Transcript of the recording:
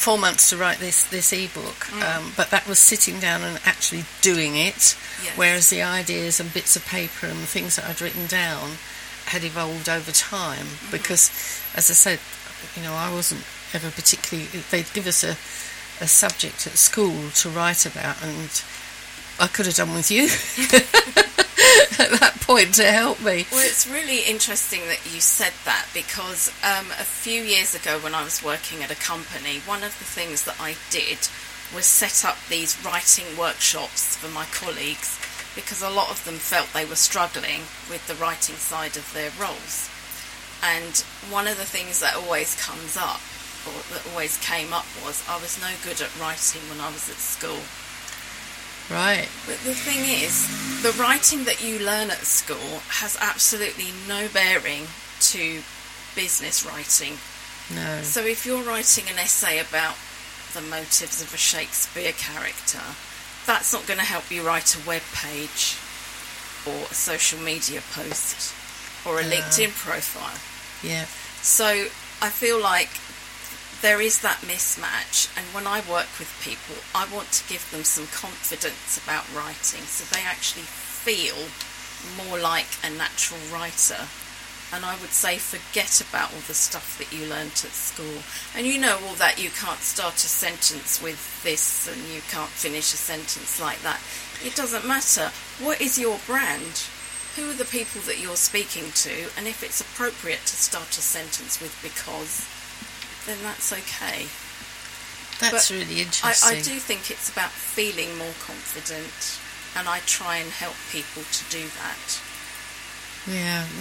4 months to write this ebook, but that was sitting down and actually doing it, Yes. whereas the ideas and bits of paper and the things that I'd written down had evolved over time. Because, as I said, I wasn't ever particularly... They'd give us a subject at school to write about, and I could have done with you at that point to help me. Well, it's really interesting that you said that, because a few years ago when I was working at a company, one of the things that I did was set up these writing workshops for my colleagues, because a lot of them felt they were struggling with the writing side of their roles. And one of the things that always comes up, or that always came up, was I was no good at writing when I was at school. Right. But the thing is, the writing that you learn at school has absolutely no bearing to business writing. No. So if you're writing an essay about the motives of a Shakespeare character, that's not going to help you write a web page or a social media post or a LinkedIn profile. Yeah. So I feel like there is that mismatch, and when I work with people, I want to give them some confidence about writing so they actually feel more like a natural writer. And I would say forget about all the stuff that you learnt at school. And all that you can't start a sentence with this and you can't finish a sentence like that. It doesn't matter. What is your brand? Who are the people that you're speaking to? And if it's appropriate to start a sentence with because, then that's okay. That's really interesting. I do think it's about feeling more confident, and I try and help people to do that. Yeah.